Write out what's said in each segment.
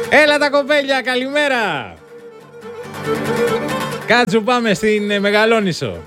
Έλα τα κοπέλια, καλημέρα. Κάτσου, πάμε στην Μεγαλόνισσο.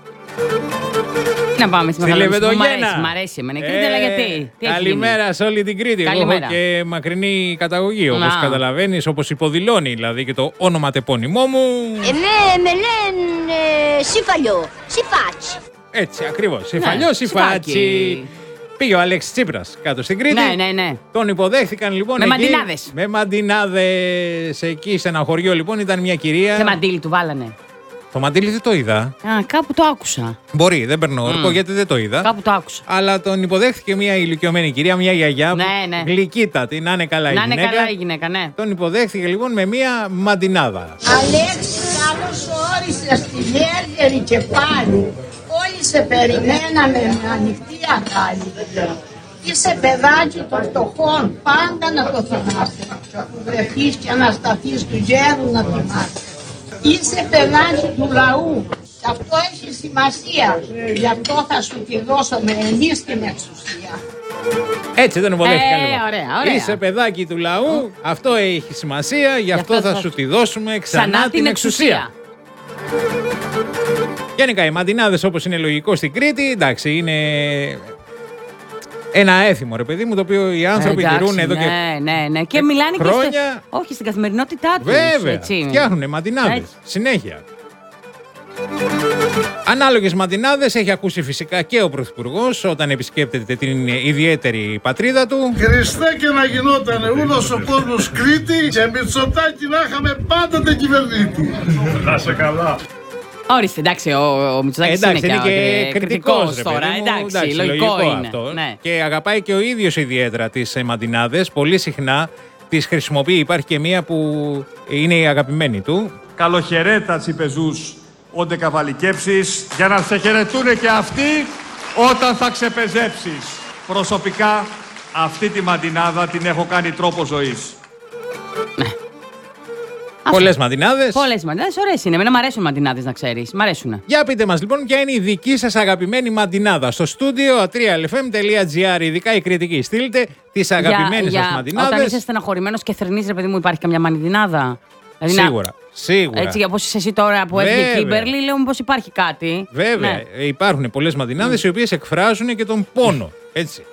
Να πάμε στη Μεγαλόνισσο. Μ' αρέσει εμένα. Κρήτη, αλλά γιατί. Καλημέρα σε όλη την Κρήτη. Εγώ έχω και μακρινή καταγωγή, όπως καταλαβαίνεις, όπως υποδηλώνει δηλαδή και το όνομα-τεπώνυμό μου. Με λένε Σιφαλιό, Σιφάτσι. Έτσι, ακριβώς. Σιφαλιό, Σιφάτσι. Πήγε ο Αλέξης Τσίπρας κάτω στην Κρήτη. Ναι. Τον υποδέχθηκαν λοιπόν με εκεί. μαντινάδες. Με μαντινάδες. Εκεί σε ένα χωριό λοιπόν ήταν μια κυρία. Και μαντίλι του βάλανε. Το μαντίλι δεν το είδα. Κάπου το άκουσα. Μπορεί, δεν περνώ όρκο γιατί δεν το είδα. Κάπου το άκουσα. Αλλά τον υποδέχθηκε μια ηλικιωμένη κυρία, μια γιαγιά. Ναι. Γλυκύτατη, να είναι καλά η γυναίκα. Να είναι καλά η γυναίκα, ναι. Τον υποδέχθηκε λοιπόν με μια μαντινάδα. Αλέξη, καλώς όρισες στη Γέργερη και πάλι. Όλοι σε περιμέναμε με ανοιχτή αγκάλη. Είσαι παιδάκι των φτωχών, πάντα να το θυμάσαι. Που βρεθείς και να σταθείς του γέρου να θυμάσαι. Είσαι παιδάκι του λαού. Και αυτό έχει σημασία. Γι' αυτό θα σου τη δώσουμε εμείς την εξουσία. Έτσι τον υποδέχτηκα λοιπόν. Ωραία. Είσαι παιδάκι του λαού, αυτό έχει σημασία, γι' αυτό θα σου τη δώσουμε ξανά την εξουσία. Γενικά οι μαντινάδες, όπως είναι λογικό στην Κρήτη, εντάξει, είναι ένα έθιμο ρε παιδί μου, το οποίο οι άνθρωποι τηρούν εδώ και ναι. Και μιλάνε χρόνια. Και όχι στην καθημερινότητά τους. Βέβαια, φτιάχνουν μαντινάδες συνέχεια. Ανάλογες μαντινάδες έχει ακούσει φυσικά και ο Πρωθυπουργός όταν επισκέπτεται την ιδιαίτερη πατρίδα του. Χριστέ και να γινότανε ούλος ο κόσμος Κρήτη και Μητσοτάκη να είχαμε πάντοτε κυβερνήτη. Να σε καλά. Ορίστε, εντάξει, ο Μητσοτάκης είναι και κριτικός τώρα, εντάξει, λογικό είναι. Αυτό. Ναι. Και αγαπάει και ο ίδιος ιδιαίτερα τις μαντινάδες, πολύ συχνά τις χρησιμοποιεί. Υπάρχει και μία που είναι η αγαπημένη του. Καλοχαιρέτα τσιπεζούς όντε καβαλικέψεις για να σε χαιρετούν και αυτοί όταν θα ξεπεζέψεις. Προσωπικά αυτή τη μαντινάδα την έχω κάνει τρόπο ζωής. Ναι. Πολλές μαντινάδες. Πολλές μαντινάδες, ωραίες είναι. Εμένα μου αρέσουν οι μαντινάδες, να ξέρεις. Μ' αρέσουν. Για πείτε μας λοιπόν, ποια είναι η δική σας αγαπημένη μαντινάδα. Στο στούντιο atrialfm.gr, ειδικά η κριτική. Στείλτε τις αγαπημένες σας μαντινάδες. Όταν είσαι στεναχωρημένος και θρηνείς, ρε παιδί μου, υπάρχει καμιά μαντινάδα. Δηλαδή, σίγουρα. Έτσι, όπως είσαι εσύ τώρα που έφυγε η Κίμπερλι, λέω πως υπάρχει κάτι. Βέβαια. Ναι. Υπάρχουν πολλές μαντινάδες οι οποίες εκφράζουν και τον πόνο. Έτσι.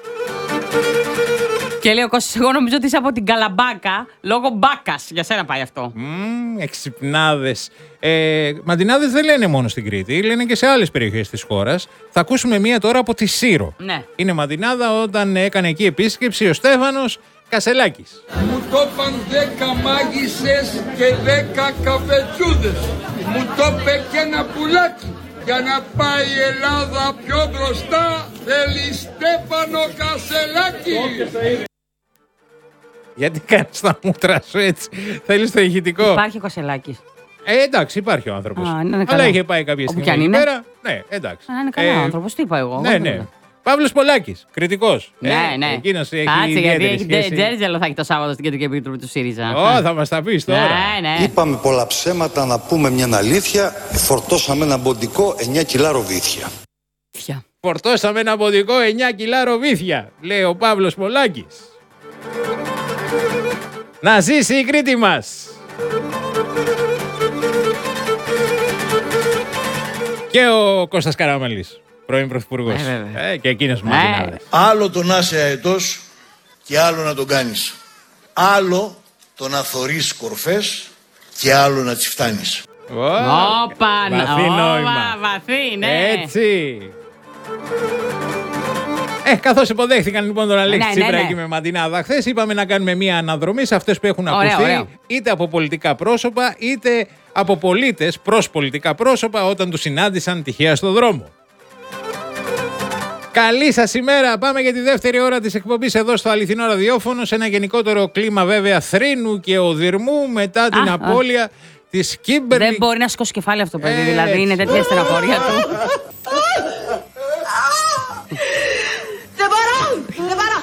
Και λέει ο Κώστας, εγώ νομίζω ότι είσαι από την Καλαμπάκα λόγω μπάκας. Για σένα πάει αυτό. Εξυπνάδες. Μαντινάδες δεν λένε μόνο στην Κρήτη, λένε και σε άλλες περιοχές της χώρας. Θα ακούσουμε μία τώρα από τη Σύρο. Ναι. Είναι μαντινάδα όταν έκανε εκεί επίσκεψη ο Στέφανος Κασελάκης. Μου το είπαν 10 μάγισσες και 10 καφετσούδες. Μου το είπε και ένα πουλάκι. Για να πάει η Ελλάδα πιο μπροστά θέλει Στέφανο Κασελάκη. Γιατί κάνεις τα μούτρα σου έτσι, θέλεις το ηχητικό. Υπάρχει ο Κασελάκης. Εντάξει, υπάρχει ο άνθρωπος. Αλλά είχε πάει κάποια στιγμή εκεί πέρα. Ναι, εντάξει. Είναι καλά ο άνθρωπος, τι είπα εγώ. Ναι. Παύλος Πολάκης, κριτικός. Ναι. Εκείνος έχει Κάτσε, γιατί ιδιαίτερη σχέση. Τζέρτζελο θα έχει το Σάββατο στην Κεντρική Επιτροπή του ΣΥΡΙΖΑ. Θα μας τα πεις τώρα. Ναι. Είπαμε πολλά ψέματα, να πούμε μια αλήθεια. Φορτώσαμε ένα μποντικό 9 κιλά ροβίθια. Φορτώσαμε ένα μποντικό 9 κιλά ροβίθια, λέει ο Παύλος Πολάκης. Να ζήσει η Κρήτη μας. Και ο Κώστας Καραμανλής, πρώην Πρωθυπουργός. Και εκείνος μαντινάδες. Άλλο το να είσαι αετός και άλλο να τον κάνεις. Άλλο το να θωρείς κορφές και άλλο να τις φτάνεις. Βαθύ νόημα. Βαθύ, ναι. Έτσι. Καθώς υποδέχθηκαν λοιπόν τον Αλέξη Τσίπρα εκεί με μαντινάδα χθες, είπαμε να κάνουμε μια αναδρομή σε αυτές που έχουν ακουστεί, είτε από πολιτικά πρόσωπα, είτε από πολίτες προς πολιτικά πρόσωπα όταν τους συνάντησαν τυχαία στο δρόμο. Καλή σας ημέρα. Πάμε για τη δεύτερη ώρα της εκπομπής εδώ στο Αληθινό Ραδιόφωνο, σε ένα γενικότερο κλίμα βέβαια θρήνου και οδυρμού μετά την απώλεια της Κίμπερλι. Δεν μπορεί να σηκώσει κεφάλι αυτό το παιδί, δηλαδή είναι τέτοια στεναχώρια του. Δεν μπορώ.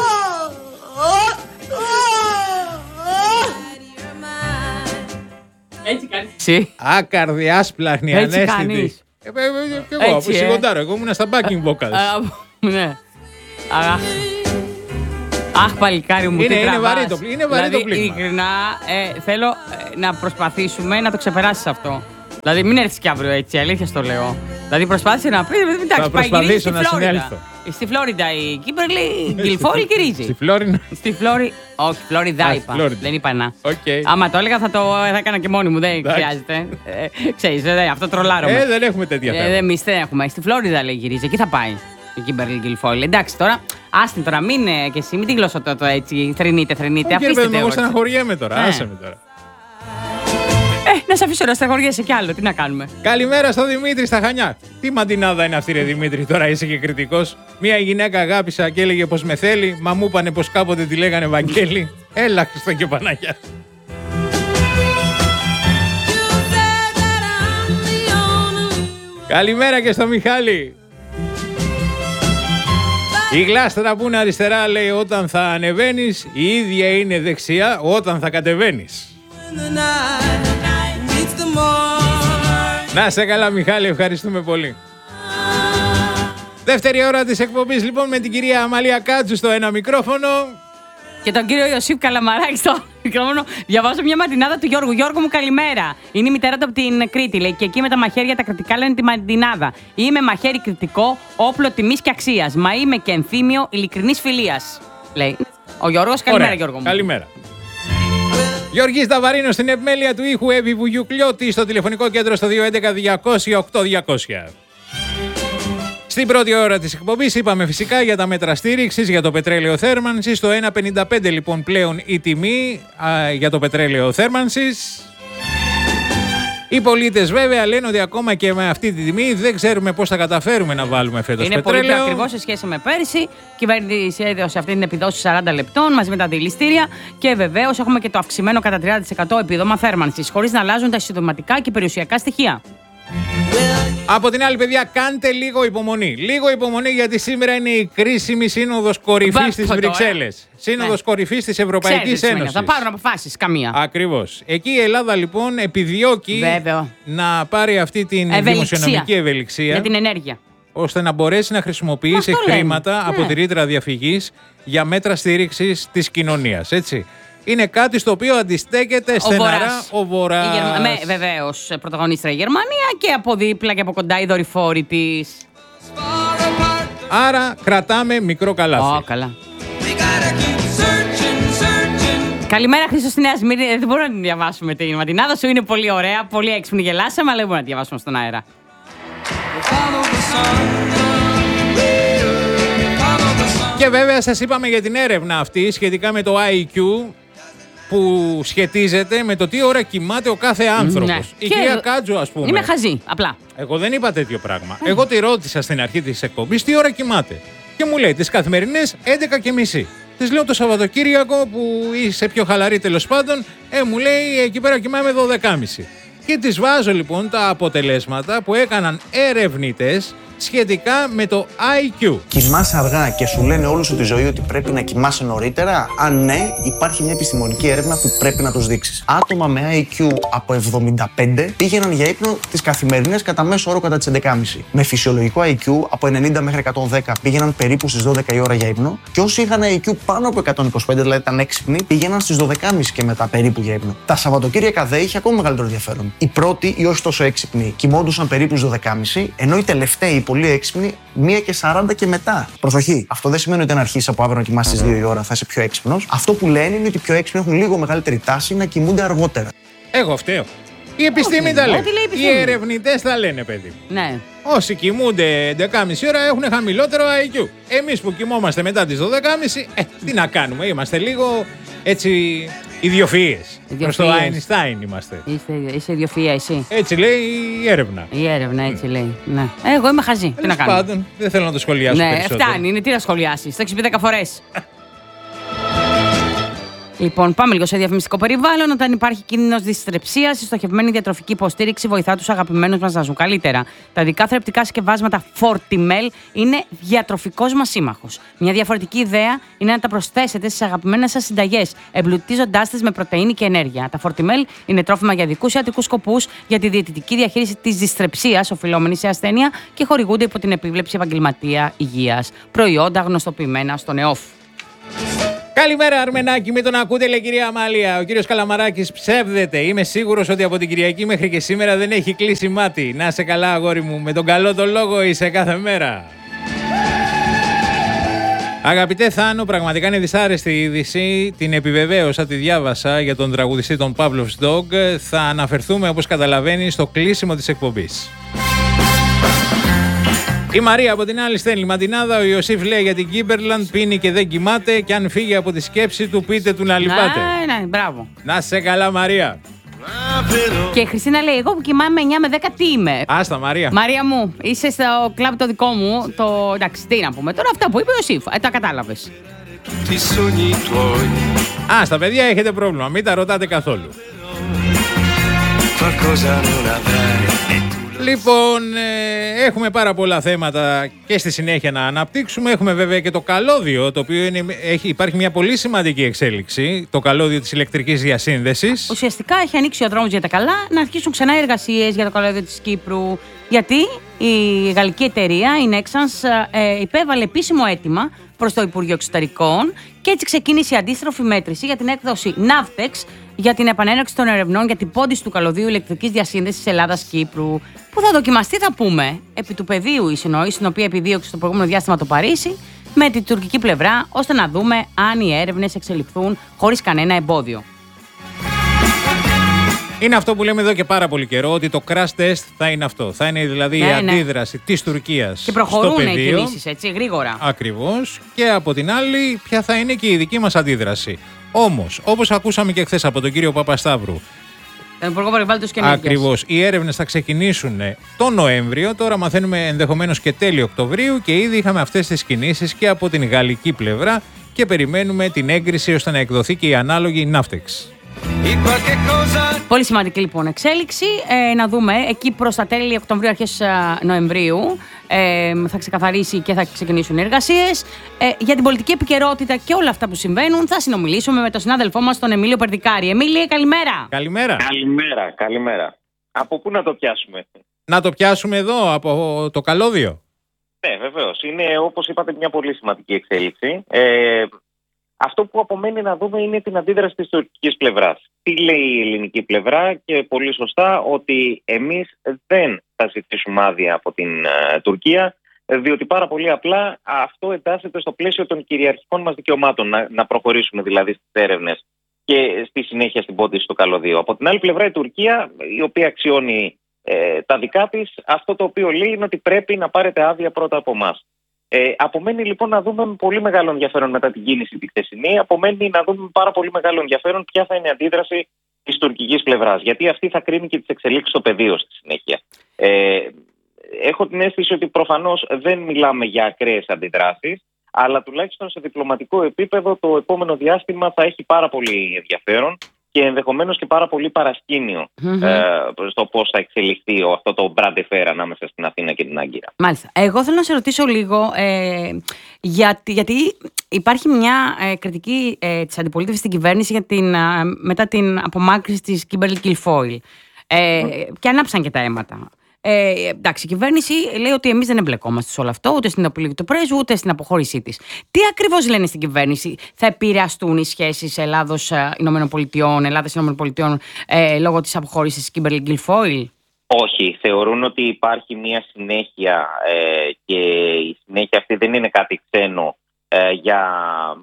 Έτσι κάνεις. Άκαρδη, άσπλαχνη, ανέστητη. Και εγώ, από σιγοντάρω, εγώ ήμουν στα backing vocals. Ναι. Αχ, παλικάρι μου, τι είναι βαρύ το πλήγμα. Ειλικρινά, θέλω να προσπαθήσουμε να το ξεπεράσεις αυτό. Δηλαδή, μην έρθεις κι αύριο έτσι, αλήθεια στο λέω. Δηλαδή, προσπάθησε να πει. Εντάξει, πάει γυρίζει στη Φλόριντα. Στη Φλόριντα η Κίμπερλι Γκιλφόρι γυρίζει. Στη Φλόρινα. Στη Φλόρι. Όχι, Φλόριντα είπα. Δεν είπα να. Okay. Άμα το έλεγα θα έκανα και μόνη μου. Δεν χρειάζεται. Ξέρεις, αυτό τρολάρομαι. Δεν έχουμε τέτοια θέματα. Εμείς δεν έχουμε. Στη Φλόριντα λέει γυρίζει. Εκεί θα πάει η Κίμπερλι Γκιλφόρι. Εντάξει τώρα, άστην τώρα, μην και εσύ, μην τη γλώσσα το έτσι. Θρυνείτε. Αφήστε με. Εγώ στεναχωριέμαι τώρα. Άσε με τώρα. Να σε αφήσω να στεναχωριέσαι κι άλλο, τι να κάνουμε. Καλημέρα στο Δημήτρη στα Χανιά. Τι μαντινάδα είναι αυτή, ρε Δημήτρη, τώρα είσαι και κριτικός. Μία γυναίκα αγάπησα και έλεγε πως με θέλει, μα μου είπανε πως κάποτε τη λέγανε Βαγγέλη. Έλα, Χριστό και Παναγιά. Καλημέρα και στο Μιχάλη. Η γλάστρα που είναι αριστερά λέει όταν θα ανεβαίνεις, η ίδια είναι δεξιά όταν θα κατεβαίνεις. Να σε καλά Μιχάλη, ευχαριστούμε πολύ. Δεύτερη ώρα της εκπομπής λοιπόν με την κυρία Αμαλία Κάτσου στο ένα μικρόφωνο. Και τον κύριο Ιωσήφ Καλαμαράκη στο μικρόφωνο. Διαβάζω μια μαντινάδα του Γιώργου. Γιώργο μου, καλημέρα. Είναι η μητέρα του από την Κρήτη, λέει. Και εκεί με τα μαχαίρια τα κρατικά λένε τη μαντινάδα. Είμαι μαχαίρι κριτικό, όπλο τιμής και αξίας. Μα είμαι και ενθύμιο ειλικρινής φιλίας. Λέει ο Γιώργος. Καλημέρα, Γιώργο μου. Καλημέρα. Γιώργης Δαβαρίνος στην επιμέλεια του ήχου, Εύη Βουγιουκλιώτη στο τηλεφωνικό κέντρο στο 211-200-8200. Στην πρώτη ώρα της εκπομπής είπαμε φυσικά για τα μέτρα στήριξης για το πετρέλαιο θέρμανσης. Στο 1,55 λοιπόν πλέον η τιμή για το πετρέλαιο θέρμανσης. Οι πολίτες βέβαια λένε ότι ακόμα και με αυτή τη τιμή δεν ξέρουμε πώς θα καταφέρουμε να βάλουμε φέτος πετρέλαιο. Είναι πολύ ακριβώς σε σχέση με πέρυσι. Η κυβέρνηση έδωσε αυτή την επιδόση 40 λεπτών μαζί με τα δηληστήρια. Και βεβαίως έχουμε και το αυξημένο κατά 30% επίδομα θέρμανσης, χωρίς να αλλάζουν τα εισοδηματικά και περιουσιακά στοιχεία. Από την άλλη, παιδιά, κάντε λίγο υπομονή. Λίγο υπομονή, γιατί σήμερα είναι η κρίσιμη σύνοδος κορυφής της Βρυξέλλες. Σύνοδος κορυφής της Ευρωπαϊκής Ένωσης. Θα πάρουν αποφάσεις, καμία. Ακριβώς. Εκεί η Ελλάδα λοιπόν επιδιώκει να πάρει αυτή την δημοσιονομική ευελιξία. Για την ενέργεια. Ώστε να μπορέσει να χρησιμοποιήσει χρήματα από τη ρήτρα διαφυγής για μέτρα στήριξης της κοινωνίας. Έτσι. Είναι κάτι στο οποίο αντιστέκεται στεναρά ο Βορράς. Βεβαίως, πρωταγωνίστρια η Γερμανία και από δίπλα και από κοντά οι δορυφόροι της. Άρα κρατάμε μικρό καλάθι. Καλά. Καλημέρα, Χρήστο στη Νέα Σμύρνη. Δεν μπορούμε να την διαβάσουμε την ματινάδα σου. Είναι πολύ ωραία, πολύ έξυπνη, γελάσαμε, αλλά δεν μπορούμε να την διαβάσουμε στον αέρα. Και βέβαια σας είπαμε για την έρευνα αυτή σχετικά με το IQ, που σχετίζεται με το τι ώρα κοιμάται ο κάθε άνθρωπος. Ναι. Η κυρία Κάτζου, ας πούμε. Είμαι χαζή, απλά. Εγώ δεν είπα τέτοιο πράγμα. Εγώ τη ρώτησα στην αρχή της εκπομπής τι ώρα κοιμάται. Και μου λέει τις καθημερινές 11:30. Της λέω το Σαββατοκύριακο που είσαι πιο χαλαρή τέλος πάντων, μου λέει εκεί πέρα κοιμάμαι 12:30. Και της βάζω λοιπόν τα αποτελέσματα που έκαναν ερευνητές σχετικά με το IQ. Κοιμάσαι αργά και σου λένε όλη σου τη ζωή ότι πρέπει να κοιμάσαι νωρίτερα? Αν ναι, υπάρχει μια επιστημονική έρευνα που πρέπει να τους δείξεις. Άτομα με IQ από 75 πήγαιναν για ύπνο τις καθημερινές κατά μέσο όρο κατά τις 11:30. Με φυσιολογικό IQ από 90 μέχρι 110 πήγαιναν περίπου στις 12 η ώρα για ύπνο. Και όσοι είχαν IQ πάνω από 125, δηλαδή ήταν έξυπνοι, πήγαιναν στις 12:30 και μετά περίπου για ύπνο. Τα Σαββατοκύριακα δε είχε ακόμα μεγαλύτερο ενδιαφέρον. Οι πρώτοι, ή όχι τόσο έξυπνοι, κοιμόντουσαν περίπου στις 12:30, ενώ οι τελευταίοι, πολύ έξυπνοι, 1:40 και μετά. Προσοχή. Αυτό δεν σημαίνει ότι αν αρχίσει από αύριο να κοιμάσαι στις 2 η ώρα θα είσαι πιο έξυπνος. Αυτό που λένε είναι ότι οι πιο έξυπνοι έχουν λίγο μεγαλύτερη τάση να κοιμούνται αργότερα. Εγώ φταίω. Η επιστήμη τα λέει. Οι ερευνητές τα λένε, παιδί. Ναι. Όσοι κοιμούνται 11:30 ώρα έχουν χαμηλότερο IQ. Εμείς που κοιμόμαστε μετά τις 12:30, τι να κάνουμε, είμαστε λίγο έτσι ιδιοφυΐες. Προς το Einstein είμαστε. Είσαι ιδιοφυΐα εσύ. Έτσι λέει η έρευνα. Η έρευνα έτσι λέει. Ναι. Εγώ είμαι χαζή. Τι να κάνω. Πάντων, δεν θέλω να το σχολιάσω περισσότερο. Φτάνει. Είναι τι να σχολιάσεις. Το έχεις πει 10 φορές. Λοιπόν, πάμε λίγο σε διαφημιστικό περιβάλλον. Όταν υπάρχει κίνδυνος δυστρεψίας, η στοχευμένη διατροφική υποστήριξη βοηθά τους αγαπημένους μας να ζουν καλύτερα. Τα ειδικά θρεπτικά συσκευάσματα Fortimel είναι διατροφικός μας σύμμαχος. Μια διαφορετική ιδέα είναι να τα προσθέσετε στις αγαπημένες σας συνταγές, εμπλουτίζοντάς τις με πρωτεΐνη και ενέργεια. Τα Fortimel είναι τρόφιμα για ειδικούς ιατρικούς σκοπούς, για τη διαιτητική διαχείριση της δυστρεψίας, οφειλόμενης σε ασθένεια, και χορηγούνται υπό την επίβλεψη επαγγελματία υγείας. Προϊόντα γνωστοποιημένα στο ΝΕΟΦ. Καλημέρα, Αρμενάκη, μην τον ακούτε, λέει κυρία Αμάλια. Ο κύριος Καλαμαράκης ψεύδεται. Είμαι σίγουρος ότι από την Κυριακή μέχρι και σήμερα δεν έχει κλείσει μάτι. Να σε καλά, αγόρι μου. Με τον καλό τον λόγο είσαι κάθε μέρα. Αγαπητέ Θάνο, πραγματικά είναι δυσάρεστη η είδηση. Την επιβεβαίωσα, τη διάβασα για τον τραγουδιστή τον Pavlov's Dog. Θα αναφερθούμε, όπως καταλαβαίνεις, στο κλείσιμο της εκπομπής. Η Μαρία από την άλλη στέλνει μαντινάδα. Ο Ιωσήφ λέει για την Κίμπερλαντ: πίνει και δεν κοιμάται. Και αν φύγει από τη σκέψη του, πείτε του να λυπάται. Ναι, μπράβο. Να σε καλά, Μαρία. Και η Χριστίνα λέει: εγώ που κοιμάμαι 9 με 10, τι είμαι. Άστα, Μαρία. Μαρία μου, είσαι στο κλαμπ το δικό μου. Εντάξει, τι να πούμε τώρα, αυτά που είπε ο Ιωσήφ. Τα κατάλαβες. Άστα, παιδιά, έχετε πρόβλημα. Μην τα ρωτάτε καθόλου. Λοιπόν, έχουμε πάρα πολλά θέματα και στη συνέχεια να αναπτύξουμε. Έχουμε βέβαια και το καλώδιο, το οποίο υπάρχει μια πολύ σημαντική εξέλιξη. Το καλώδιο της ηλεκτρικής διασύνδεσης. Ουσιαστικά έχει ανοίξει ο δρόμος για τα καλά να αρχίσουν ξανά εργασίες για το καλώδιο της Κύπρου. Γιατί η γαλλική εταιρεία, η Nexans, υπέβαλε επίσημο αίτημα προς το Υπουργείο Εξωτερικών και έτσι ξεκίνησε η αντίστροφη μέτρηση για την έκδοση Navtex για την επανέναρξη των ερευνών για την πώντιση του καλωδίου ηλεκτρικής διασύνδεσης Ελλάδας-Κύπρου, που θα δοκιμαστεί, θα πούμε, επί του πεδίου η συνόηση, την οποία επιδίωξε στο προηγούμενο διάστημα το Παρίσι, με την τουρκική πλευρά, ώστε να δούμε αν οι έρευνες εξελιχθούν χωρίς κανένα εμπόδιο. Είναι αυτό που λέμε εδώ και πάρα πολύ καιρό, ότι το crash test θα είναι αυτό. Θα είναι δηλαδή η αντίδραση της Τουρκίας στο πεδίο. Και προχωρούν οι κινήσεις, έτσι, γρήγορα. Ακριβώς. Και από την άλλη, ποια θα είναι και η δική μας αντίδραση. Όμως, όπως ακούσαμε και χθες από τον κύριο Παπασταύρου, τον Υπουργό Περιβάλλοντος και Ενέργειας. Ακριβώς. Οι έρευνες θα ξεκινήσουν τον Νοέμβριο. Τώρα μαθαίνουμε ενδεχομένως και τέλη Οκτωβρίου και ήδη είχαμε αυτές τις κινήσεις και από την γαλλική πλευρά και περιμένουμε την έγκριση ώστε να εκδοθεί και η ανάλογη Navtex. Πολύ σημαντική λοιπόν εξέλιξη. Να δούμε εκεί προς τα τέλη Οκτωβρίου, αρχές Νοεμβρίου θα ξεκαθαρίσει και θα ξεκινήσουν οι εργασίες. Για την πολιτική επικαιρότητα και όλα αυτά που συμβαίνουν θα συνομιλήσουμε με τον συνάδελφό μας τον Εμίλιο Περδικάρη. Εμίλη, καλημέρα. Καλημέρα. Από πού να το πιάσουμε? Να το πιάσουμε εδώ, από το καλώδιο. Ναι, βεβαίως. Είναι, όπως είπατε, μια πολύ σημαντική εξέλιξη. Αυτό που απομένει να δούμε είναι την αντίδραση της τουρκικής πλευράς. Τι λέει η ελληνική πλευρά, και πολύ σωστά, ότι εμείς δεν θα ζητήσουμε άδεια από την Τουρκία, διότι πάρα πολύ απλά αυτό εντάσσεται στο πλαίσιο των κυριαρχικών μας δικαιωμάτων, να προχωρήσουμε δηλαδή στις έρευνες και στη συνέχεια στην πώντιση του καλωδίου. Από την άλλη πλευρά η Τουρκία, η οποία αξιώνει τα δικά της, αυτό το οποίο λέει είναι ότι πρέπει να πάρετε άδεια πρώτα από εμάς. Απομένει λοιπόν να δούμε με πολύ μεγάλο ενδιαφέρον μετά την κίνηση τη χθεσινή, απομένει να δούμε με πάρα πολύ μεγάλο ενδιαφέρον ποια θα είναι η αντίδραση της τουρκικής πλευράς. Γιατί αυτή θα κρίνει και τις εξελίξεις στο πεδίο στη συνέχεια. Έχω την αίσθηση ότι προφανώς δεν μιλάμε για ακραίες αντιδράσεις, αλλά τουλάχιστον σε διπλωματικό επίπεδο το επόμενο διάστημα θα έχει πάρα πολύ ενδιαφέρον και ενδεχομένως και πάρα πολύ παρασκήνιο στο πώς θα εξελιχθεί αυτό το μπραντεφέρ ανάμεσα στην Αθήνα και την Άγκυρα. Μάλιστα. Εγώ θέλω να σε ρωτήσω λίγο, γιατί υπάρχει μια κριτική της αντιπολίτευσης στην κυβέρνηση μετά την απομάκρυνση της Κίμπερλι Γκιλφόιλ. Και ανάψαν και τα αίματα. Εντάξει, η κυβέρνηση λέει ότι εμείς δεν εμπλεκόμαστε σε όλο αυτό, ούτε στην απολύτω του πρέσβου, ούτε στην αποχώρησή της. Τι ακριβώς λένε στην κυβέρνηση? Θα επηρεαστούν οι σχέσεις Ελλάδος-Ηνωμένων Πολιτειών λόγω της αποχώρησης της Κίμπερλι Γκιλφόιλ? Όχι, θεωρούν ότι υπάρχει μια συνέχεια και η συνέχεια αυτή δεν είναι κάτι ξένο για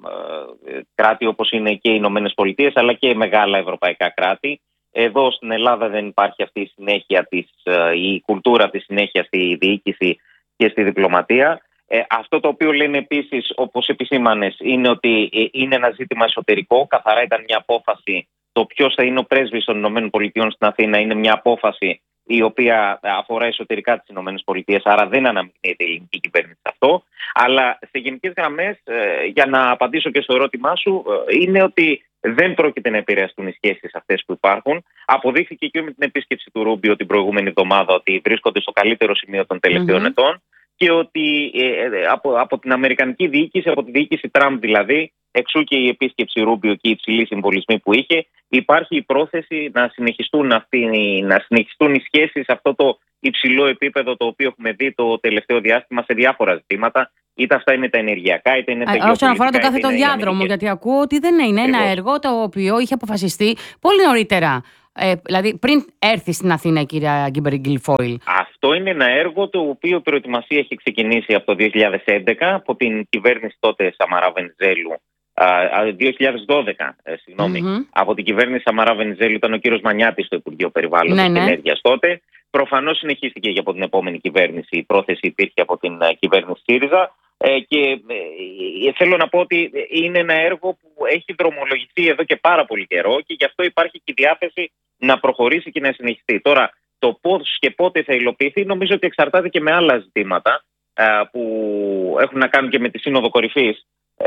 κράτη όπως είναι και οι Ηνωμένες Πολιτείες, αλλά και μεγάλα ευρωπαϊκά κράτη. Εδώ στην Ελλάδα δεν υπάρχει αυτή η συνέχεια η κουλτούρα της συνέχειας στη διοίκηση και στη διπλωματία. Αυτό το οποίο λένε επίσης, όπως επισήμανες, είναι ότι είναι ένα ζήτημα εσωτερικό. Καθαρά ήταν μια απόφαση. Το ποιος θα είναι ο πρέσβης των ΗΠΑ στην Αθήνα είναι μια απόφαση η οποία αφορά εσωτερικά τις ΗΠΑ, άρα δεν αναμειγνύεται η ελληνική κυβέρνηση αυτό. Αλλά σε γενικές γραμμές, για να απαντήσω και στο ερώτημά σου, είναι ότι δεν πρόκειται να επηρεαστούν οι σχέσεις αυτές που υπάρχουν. Αποδείχθηκε και με την επίσκεψη του Ρούμπιο την προηγούμενη εβδομάδα ότι βρίσκονται στο καλύτερο σημείο των τελευταίων ετών και ότι από την αμερικανική διοίκηση, από τη διοίκηση Τραμπ δηλαδή, εξού και η επίσκεψη Ρούμπιο και οι υψηλοί συμβολισμοί που είχε, υπάρχει η πρόθεση να συνεχιστούν οι σχέσεις σε αυτό το υψηλό επίπεδο το οποίο έχουμε δει το τελευταίο διάστημα σε διάφορα ζητήματα, είτε αυτά είναι τα ενεργειακά, είτε είναι τα γεωπολιτικά. Όσον αφορά το κάθετο διάδρομο, γιατί ακούω ότι δεν είναι ένα έργο το οποίο είχε αποφασιστεί πολύ νωρίτερα. Δηλαδή πριν έρθει στην Αθήνα η κυρία Γκίμπερι-Γκιλφόιλ. Αυτό είναι ένα έργο το οποίο η προετοιμασία έχει ξεκινήσει από το 2011 από την κυβέρνηση τότε Σαμαρά Βενιζέλου. 2012, συγγνώμη. Από την κυβέρνηση Σαμαρά Βενιζέλου ήταν ο κύριος Μανιάτης στο Υπουργείο Περιβάλλοντος και Ενέργειας τότε. Προφανώς συνεχίστηκε και από την επόμενη κυβέρνηση. Η πρόθεση υπήρχε από την κυβέρνηση ΣΥΡΙΖΑ. Και θέλω να πω ότι είναι ένα έργο που έχει δρομολογηθεί εδώ και πάρα πολύ καιρό και γι' αυτό υπάρχει και η διάθεση να προχωρήσει και να συνεχιστεί. Τώρα, το πώς και πότε θα υλοποιηθεί νομίζω ότι εξαρτάται και με άλλα ζητήματα που έχουν να κάνουν και με τη Σύνοδο Κορυφής.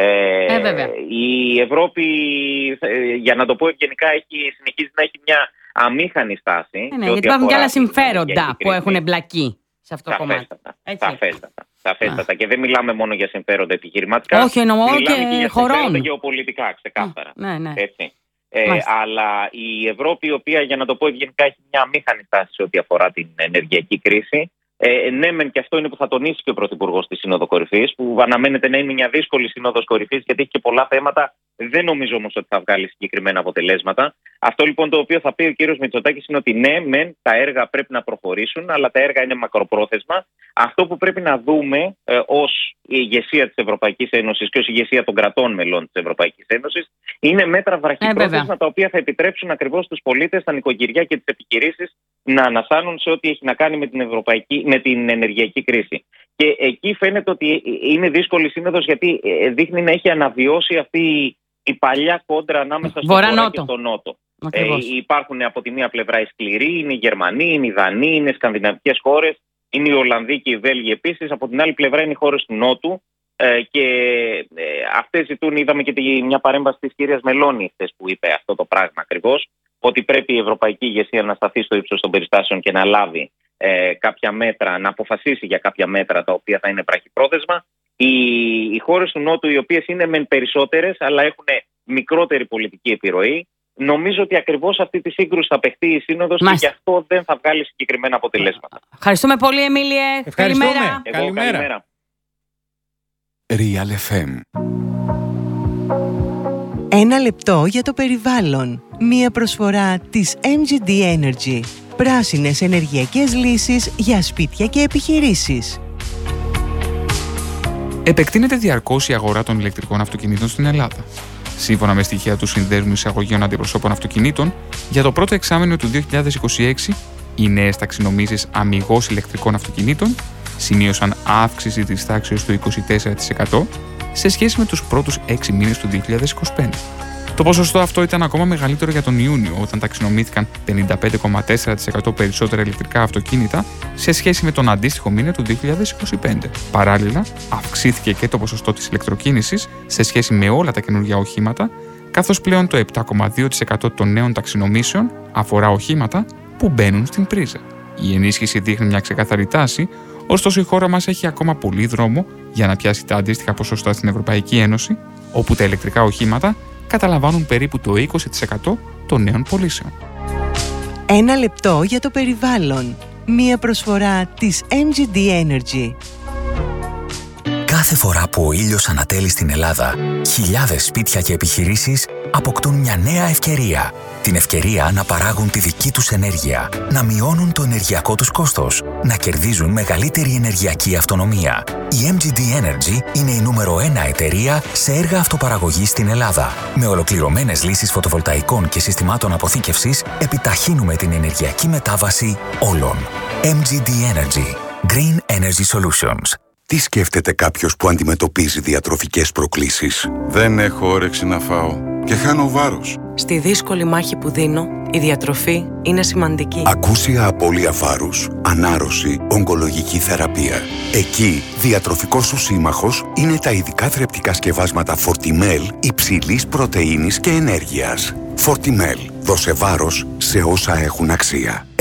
Η Ευρώπη, για να το πω ευγενικά, συνεχίζει να έχει μια αμήχανη στάση. Γιατί υπάρχουν και άλλα συμφέροντα που έχουν εμπλακεί σε αυτό το κομμάτι. Σαφέστατα. Και δεν μιλάμε μόνο για συμφέροντα επιχειρηματικά. Όχι, εννοώ και για συμφέροντα γεωπολιτικά, ξεκάθαρα. Έτσι. Αλλά η Ευρώπη, η οποία, για να το πω ευγενικά, έχει μια αμήχανη στάση σε ό,τι αφορά την ενεργειακή κρίση. Ναι, μεν και αυτό είναι που θα τονίσει και ο Πρωθυπουργός στη Σύνοδο Κορυφής, που αναμένεται να είναι μια δύσκολη Σύνοδος Κορυφής, γιατί έχει και πολλά θέματα. Δεν νομίζω όμως ότι θα βγάλει συγκεκριμένα αποτελέσματα. Αυτό λοιπόν το οποίο θα πει ο κύριος Μητσοτάκης είναι ότι ναι, μεν τα έργα πρέπει να προχωρήσουν, αλλά τα έργα είναι μακροπρόθεσμα. Αυτό που πρέπει να δούμε ως η ηγεσία της Ευρωπαϊκής Ένωσης και ως ηγεσία των κρατών μελών της Ευρωπαϊκής Ένωσης είναι μέτρα βραχυπρόθεσμα τα οποία θα επιτρέψουν ακριβώς στους πολίτες, τα νοικοκυριά και τις επιχειρήσεις να ανασάνουν σε ό,τι έχει να κάνει με την ενεργειακή κρίση. Και εκεί φαίνεται ότι είναι δύσκολη σύνοδος, γιατί δείχνει να έχει αναβιώσει αυτή η παλιά κόντρα ανάμεσα στο Βορρά και στο Νότο. Υπάρχουν από τη μία πλευρά οι σκληροί, είναι οι Γερμανοί, είναι οι Δανείοι, είναι οι σκανδιναβικές χώρες, είναι οι Ολλανδοί και οι Βέλγοι επίσης. Από την άλλη πλευρά είναι οι χώρες του Νότου. Και αυτές ζητούν, είδαμε και μια παρέμβαση της κυρίας Μελώνη χθες που είπε αυτό το πράγμα ακριβώς, ότι πρέπει η ευρωπαϊκή ηγεσία να σταθεί στο ύψος των περιστάσεων και να λάβει κάποια μέτρα, να αποφασίσει για κάποια μέτρα τα οποία θα είναι βραχυπρόθεσμα. Οι χώρες του Νότου, οι οποίες είναι μεν περισσότερες αλλά έχουν μικρότερη πολιτική επιρροή, νομίζω ότι ακριβώς αυτή τη σύγκρουση θα παιχτεί η Σύνοδος και γι' αυτό δεν θα βγάλει συγκεκριμένα αποτελέσματα. Ευχαριστούμε πολύ, Εμίλιε. Καλημέρα. Καλημέρα. Real FM. Ένα λεπτό για το περιβάλλον. Μία προσφορά της MGD Energy. Πράσινες ενεργειακές λύσεις για σπίτια και επιχειρήσεις. Επεκτείνεται διαρκώς η αγορά των ηλεκτρικών αυτοκινήτων στην Ελλάδα. Σύμφωνα με στοιχεία του Συνδέσμου Εισαγωγέων Αντιπροσώπων Αυτοκινήτων, για το πρώτο εξάμηνο του 2026, οι νέες ταξινομήσεις αμιγώς ηλεκτρικών αυτοκινήτων σημείωσαν αύξηση της τάξης του 24% σε σχέση με τους πρώτους 6 μήνες του 2025. Το ποσοστό αυτό ήταν ακόμα μεγαλύτερο για τον Ιούνιο, όταν ταξινομήθηκαν 55,4% περισσότερα ηλεκτρικά αυτοκίνητα σε σχέση με τον αντίστοιχο μήνα του 2025. Παράλληλα, αυξήθηκε και το ποσοστό της ηλεκτροκίνησης σε σχέση με όλα τα καινούργια οχήματα, καθώς πλέον το 7,2% των νέων ταξινομήσεων αφορά οχήματα που μπαίνουν στην πρίζα. Η ενίσχυση δείχνει μια ξεκάθαρη τάση, ωστόσο η χώρα μας έχει ακόμα πολύ δρόμο για να πιάσει τα αντίστοιχα ποσοστά στην Ευρωπαϊκή Ένωση, όπου τα ηλεκτρικά οχήματα καταλαμβάνουν περίπου το 20% των νέων πωλήσεων. Ένα λεπτό για το περιβάλλον. Μία προσφορά της MGD Energy. Κάθε φορά που ο ήλιος ανατέλει στην Ελλάδα, χιλιάδες σπίτια και επιχειρήσεις αποκτούν μια νέα ευκαιρία. Την ευκαιρία να παράγουν τη δική τους ενέργεια, να μειώνουν το ενεργειακό τους κόστος, να κερδίζουν μεγαλύτερη ενεργειακή αυτονομία. Η MGD Energy είναι η νούμερο 1 εταιρεία σε έργα αυτοπαραγωγής στην Ελλάδα. Με ολοκληρωμένες λύσεις φωτοβολταϊκών και συστημάτων αποθήκευσης, επιταχύνουμε την ενεργειακή μετάβαση όλων. MGD Energy. Green Energy Solutions. Τι σκέφτεται κάποιος που αντιμετωπίζει διατροφικές προκλήσεις? Δεν έχω όρεξη να φάω και χάνω βάρος. Στη δύσκολη μάχη που δίνω, η διατροφή είναι σημαντική. Ακούσια απώλεια βάρους, ανάρρωση, ογκολογική θεραπεία. Εκεί, διατροφικός σου σύμμαχος είναι τα ειδικά θρεπτικά σκευάσματα Fortimel υψηλής πρωτεΐνης και ενέργειας. Fortimel. Δώσε βάρος σε όσα έχουν αξία.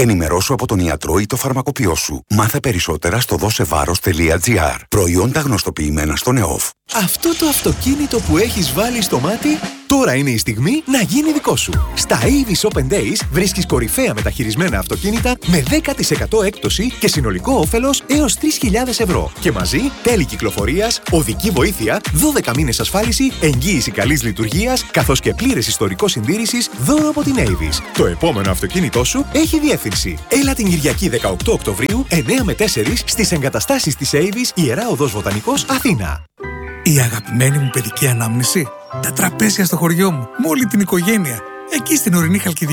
Ενημερώσου από τον ιατρό ή το φαρμακοποιό σου. Μάθε περισσότερα στο δώσεβάρος.gr. Προϊόντα γνωστοποιημένα στον ΕΟΦ. Αυτό το αυτοκίνητο που έχεις βάλει στο μάτι, τώρα είναι η στιγμή να γίνει δικό σου. Στα Avis Open Days βρίσκεις κορυφαία μεταχειρισμένα αυτοκίνητα με 10% έκπτωση και συνολικό όφελος έως 3.000 ευρώ. Και μαζί τέλη κυκλοφορίας, οδική βοήθεια, 12 μήνες ασφάλιση, εγγύηση καλής λειτουργίας, καθώς και πλήρες ιστορικό συντήρησης δώρο από την Avis. Το επόμενο αυτοκίνητό σου έχει διεύθυνση. Έλα την Κυριακή 18 Οκτωβρίου, 9 με 4 στις εγκαταστάσεις της Avis, Ιερά Οδός Βοτανικός, Αθήνα. Η αγαπημένη μου παιδική ανάμνηση. Τα τραπέζια στο χωριό μου, με όλη την οικογένεια. Εκεί στην ορεινή Χαλκιδική.